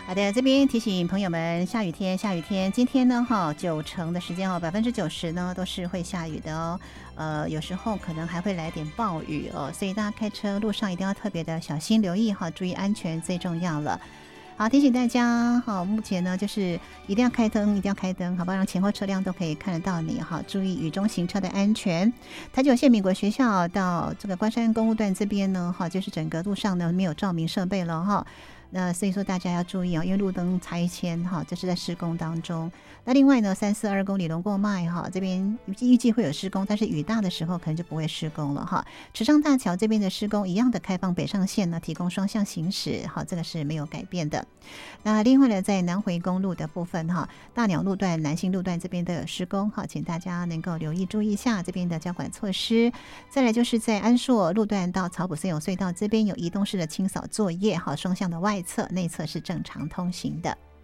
好的，这边提醒朋友们，下雨天，今天呢90%的时间90%呢都是会下雨的哦。有时候可能还会来点暴雨哦，所以大家开车路上一定要特别的小心留意注意安全最重要了。好，提醒大家目前呢就是一定要开灯，好不好？让前后车辆都可以看得到你注意雨中行车的安全。台九线民国学校到这个关山公路段这边呢就是整个路上呢没有照明设备了那所以说大家要注意因为路灯拆迁这是在施工当中。那另外呢342公里龙过脉这边预计会有施工，但是雨大的时候可能就不会施工了池上大桥这边的施工一样的开放北上线呢，提供双向行驶这个是没有改变的。那另外呢在南回公路的部分大鸟路段、南信路段这边都有施工请大家能够留意注意一下这边的交管措施。再来就是在安朔路段到草埔森友隧道这边有移动式的清扫作业双向的外侧内侧是正常通行的。